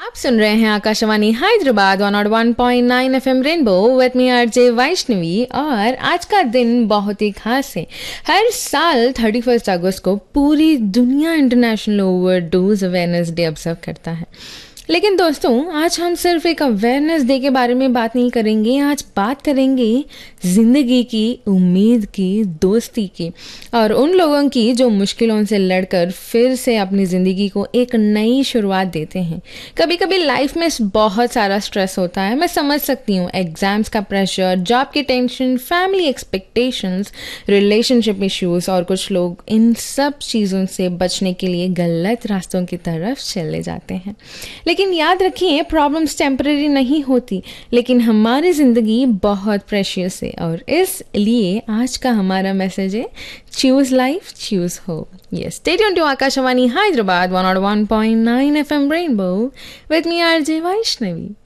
आप सुन रहे हैं Akashvani Hyderabad 101.9 FM rainbow with me RJ Vaishnavi. और आज का दिन बहुत ही खास है। हर साल 31 अगस्त को पूरी दुनिया international overdose awareness day observe करता है। लेकिन दोस्तों, आज हम सिर्फ एक अवेयरनेस डे के बारे में बात नहीं करेंगे। आज बात करेंगे ज़िंदगी की, उम्मीद की, दोस्ती की और उन लोगों की जो मुश्किलों से लड़कर फिर से अपनी ज़िंदगी को एक नई शुरुआत देते हैं। कभी कभी लाइफ में बहुत सारा स्ट्रेस होता है, मैं समझ सकती हूँ। एग्ज़ाम्स का प्रेशर, जॉब की tension, family expectations, relationship issues और कुछ लोग इन सब चीज़ों से बचने के लिए गलत रास्तों की तरफ चले जाते हैं। लेकिन याद रखिए, प्रॉब्लम्स टेम्परेरी नहीं होती, लेकिन हमारी ज़िंदगी बहुत प्रेशियस है। और इसलिए आज का हमारा मैसेज है, choose life, choose hope. Yes, stay tuned to Akashvani Hyderabad 101.9 FM rainbow with me RJ Vaishnavi.